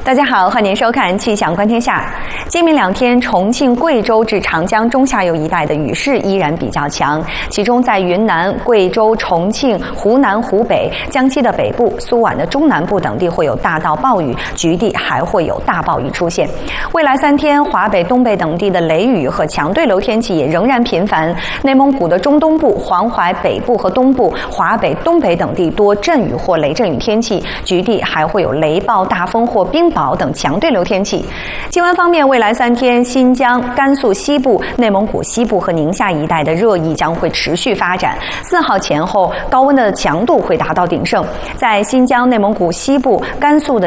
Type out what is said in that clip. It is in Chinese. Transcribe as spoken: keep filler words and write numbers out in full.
大家好，欢迎收看《气象观天下》。今明两天，重庆、贵州至长江中下游一带的雨势依然比较强，其中在云南、贵州、重庆、湖南、湖北、江西的北部、苏皖的中南部等地会有大到暴雨，局地还会有大暴雨出现。未来三天，华北、东北等地的雷雨和强对流天气也仍然频繁。内蒙古的中东部、黄淮北部和东部、华北、东北等地多阵雨或雷阵雨天气，局地还会有雷暴、大风或冰雹等强对流天气。气温方面，未来三天，新疆、甘肃西部、内蒙古西部和宁夏一带的热议将会持续发展。四号前后，高温的强度会达到鼎盛。在新疆、内蒙古西部、甘肃的